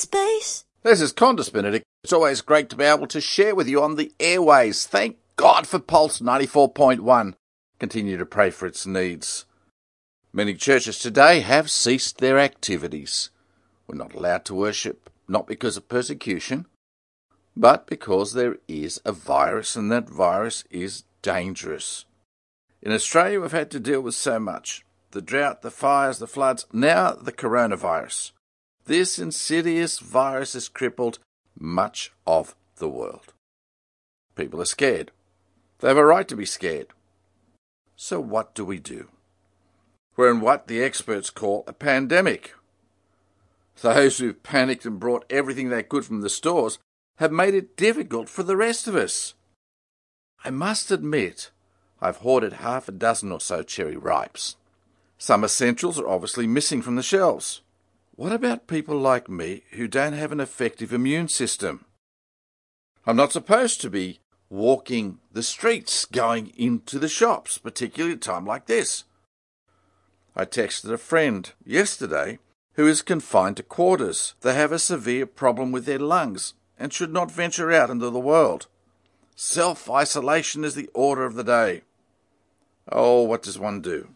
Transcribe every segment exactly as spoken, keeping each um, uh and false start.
space? This is Condis Benedict. It's always great to be able to share with you on the airways. Thank God for Pulse ninety-four point one. Continue to pray for its needs. Many churches today have ceased their activities. We're not allowed to worship, not because of persecution, but because there is a virus, and that virus is dangerous. In Australia, we've had to deal with so much. The drought, the fires, the floods, now the coronavirus. This insidious virus has crippled much of the world. People are scared. They have a right to be scared. So what do we do? We're in what the experts call a pandemic. Those who've panicked and brought everything they could from the stores have made it difficult for the rest of us. I must admit, I've hoarded half a dozen or so cherry ripes. Some essentials are obviously missing from the shelves. What about people like me who don't have an effective immune system? I'm not supposed to be walking the streets, going into the shops, particularly at a time like this. I texted a friend yesterday who is confined to quarters. They have a severe problem with their lungs and should not venture out into the world. Self-isolation is the order of the day. Oh, what does one do?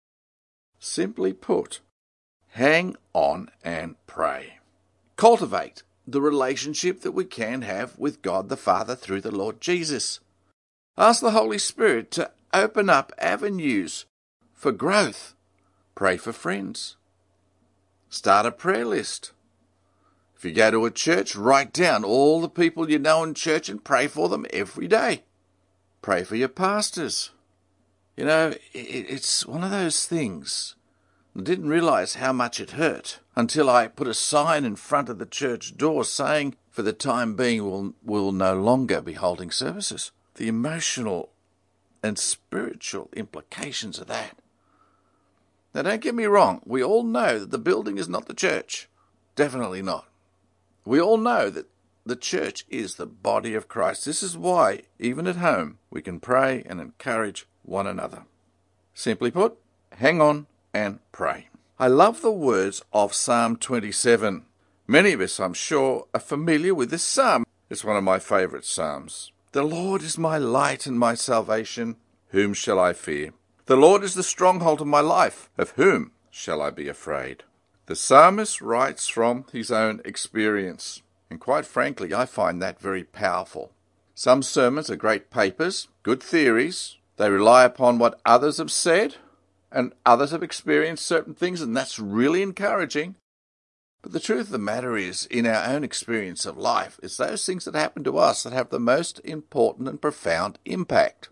Simply put, hang on and pray. Cultivate the relationship that we can have with God the Father through the Lord Jesus. Ask the Holy Spirit to open up avenues for growth. Pray for friends. Start a prayer list. If you go to a church, write down all the people you know in church and pray for them every day. Pray for your pastors. You know, it's one of those things. I didn't realise how much it hurt until I put a sign in front of the church door saying, for the time being, we'll, we'll no longer be holding services. The emotional and spiritual implications of that. Now, don't get me wrong. We all know that the building is not the church. Definitely not. We all know that the church is the body of Christ. This is why, even at home, we can pray and encourage one another. Simply put, hang on and pray. I love the words of Psalm twenty-seven. Many of us, I'm sure, are familiar with this psalm. It's one of my favourite psalms. The Lord is my light and my salvation. Whom shall I fear? The Lord is the stronghold of my life. Of whom shall I be afraid? The psalmist writes from his own experience. And quite frankly, I find that very powerful. Some sermons are great papers, good theories. They rely upon what others have said, and others have experienced certain things, and that's really encouraging. But the truth of the matter is, in our own experience of life, it's those things that happen to us that have the most important and profound impact.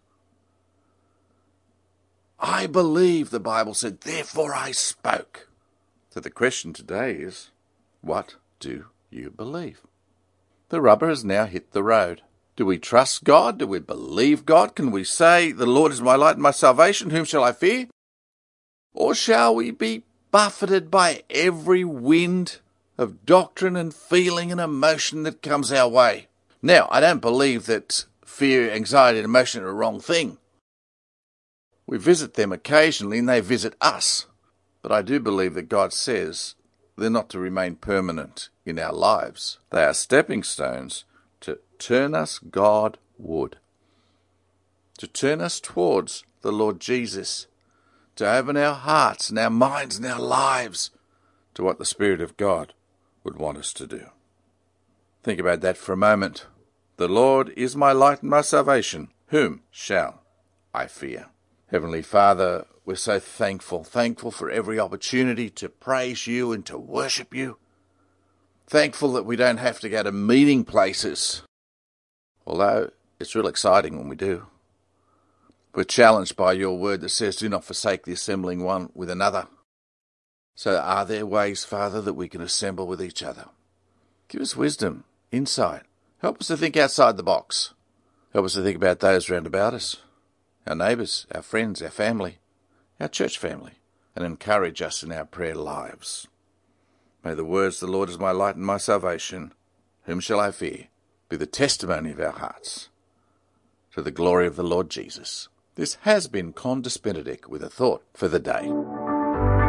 I believe, the Bible said, therefore I spoke. So the question today is, what do you believe? The rubber has now hit the road. Do we trust God? Do we believe God? Can we say, the Lord is my light and my salvation, whom shall I fear? Or shall we be buffeted by every wind of doctrine and feeling and emotion that comes our way? Now, I don't believe that fear, anxiety, and emotion are a wrong thing. We visit them occasionally and they visit us. But I do believe that God says they're not to remain permanent in our lives. They are stepping stones to turn us Godward, to turn us towards the Lord Jesus, to open our hearts and our minds and our lives to what the Spirit of God would want us to do. Think about that for a moment. The Lord is my light and my salvation. Whom shall I fear? Heavenly Father, we're so thankful, thankful for every opportunity to praise you and to worship you. Thankful that we don't have to go to meeting places, although it's real exciting when we do. We're challenged by your word that says, do not forsake the assembling one with another. So are there ways, Father, that we can assemble with each other? Give us wisdom, insight. Help us to think outside the box. Help us to think about those round about us, our neighbours, our friends, our family, our church family, and encourage us in our prayer lives. May the words, the Lord is my light and my salvation, whom shall I fear, be the testimony of our hearts, to the glory of the Lord Jesus. This has been Condis Benedict with a thought for the day.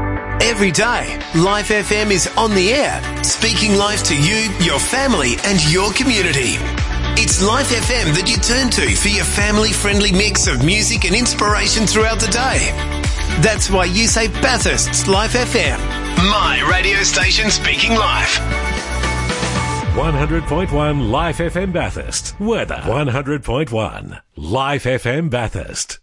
Every day, Life F M is on the air, speaking life to you, your family and your community. It's Life F M that you turn to for your family-friendly mix of music and inspiration throughout the day. That's why you say Bathurst's Life F M. My radio station speaking life. one hundred point one Life F M Bathurst. Weather. one hundred point one Life F M Bathurst.